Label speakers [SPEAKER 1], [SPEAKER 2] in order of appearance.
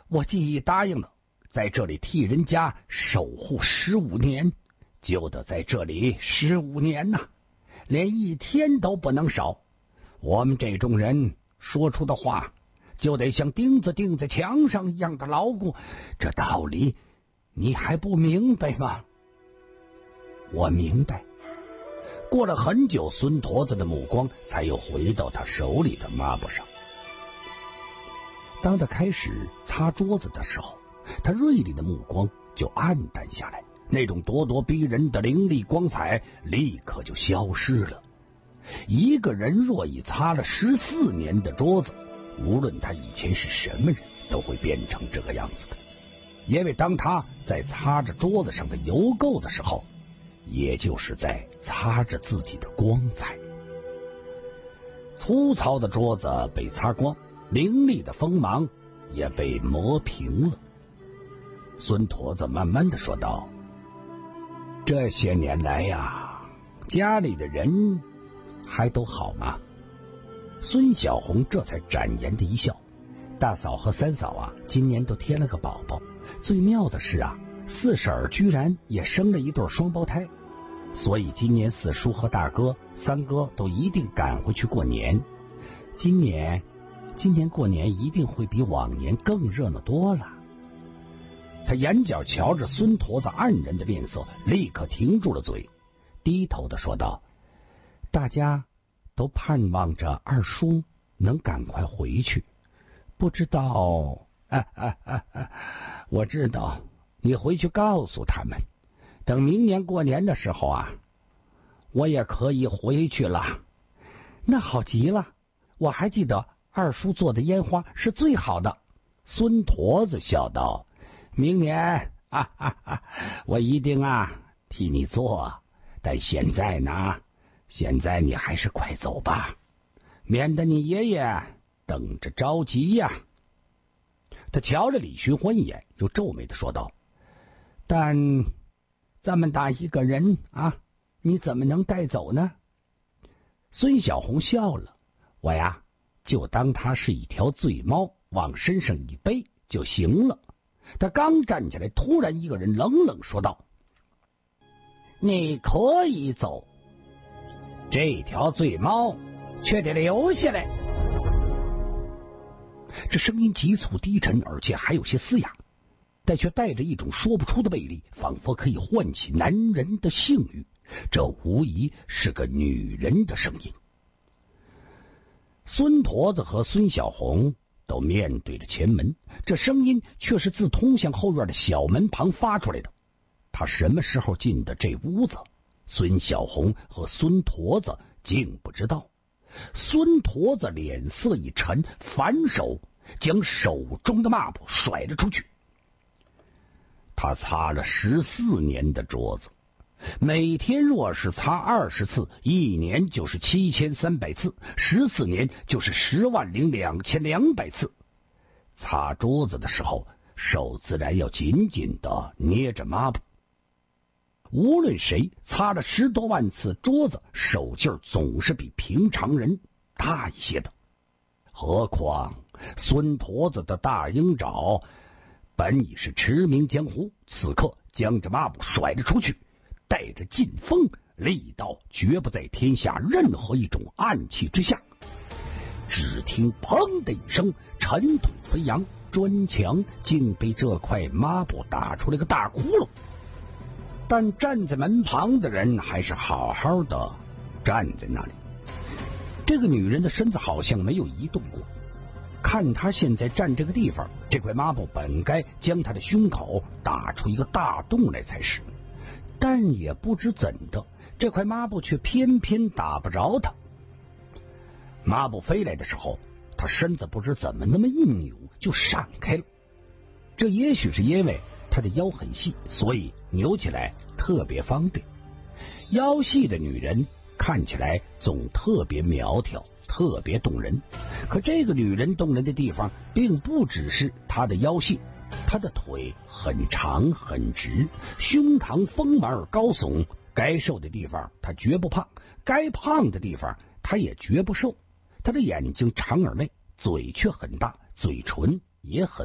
[SPEAKER 1] 我既已答应了，在这里替人家守护15年，就得在这里15年呐，连1天都不能少。我们这种人说出的话，就得像钉子钉在墙上一样的牢固，这道理你还不明白吗？我明白。过了很久，孙驼子的目光才又回到他手里的抹布上。当他开始擦桌子的时候，他锐利的目光就暗淡下来，那种咄咄逼人的凌厉光彩立刻就消失了。一个人若已擦了14年的桌子，无论他以前是什么人，都会变成这个样子的。因为当他在擦着桌子上的油垢的时候，也就是在擦着自己的光彩。粗糙的桌子被擦光，凌厉的锋芒也被磨平了。孙驼子慢慢地说道：这些年来呀，家里的人还都好吗？孙小红这才展颜的一笑：大嫂和三嫂啊，今年都添了个宝宝。最妙的是啊，四婶儿居然也生了一对双胞胎，所以今年四叔和大哥、三哥都一定赶回去过年。今年过年一定会比往年更热闹多了。他眼角瞧着孙驼子黯然的面色，立刻停住了嘴，低头的说道：大家都盼望着二叔能赶快回去，不知道我知道，你回去告诉他们，等明年过年的时候啊，我也可以回去了。那好极了，我还记得二叔做的烟花是最好的。孙驼子笑道：明年我一定替你做，但现在你还是快走吧，免得你爷爷等着着急呀。他瞧着李寻欢一眼，又皱眉的说道：但这么大一个人你怎么能带走呢？孙小红笑了：我呀，就当他是一条醉猫，往身上一背就行了。他刚站起来，突然一个人冷冷说道：你可以走，这条醉猫却得留下来。这声音急促低沉，而且还有些嘶哑，但却带着一种说不出的魅力，仿佛可以唤起男人的性欲。这无疑是个女人的声音。孙驼子和孙小红都面对着前门，这声音却是自通向后院的小门旁发出来的。他什么时候进的这屋子，孙小红和孙驼子竟不知道。孙驼子脸色一沉，反手将手中的抹布甩了出去。他擦了14年的桌子，每天若是擦20次，1年就是7300次，14年就是102200次。擦桌子的时候，手自然要紧紧地捏着抹布。无论谁擦了10多万次桌子，手劲儿总是比平常人大一些的。何况孙驼子的大鹰爪本已是驰名江湖，此刻将这抹布甩了出去，带着劲风，力道绝不在天下任何一种暗器之下。只听砰的一声，尘土飞扬，砖墙竟被这块抹布打出了个大窟窿。但站在门旁的人还是好好的站在那里。这个女人的身子好像没有移动过，看她现在站这个地方，这块抹布本该将她的胸口打出一个大洞来才是，但也不知怎的，这块抹布却偏偏打不着她。抹布飞来的时候，她身子不知怎么那么一扭就闪开了。这也许是因为她的腰很细，所以扭起来特别方便。腰细的女人看起来总特别苗条，特别动人。可这个女人动人的地方并不只是她的腰细，她的腿很长很直，胸膛丰满而高耸，该瘦的地方她绝不胖，该胖的地方她也绝不瘦。她的眼睛长而媚，嘴却很大，嘴唇也很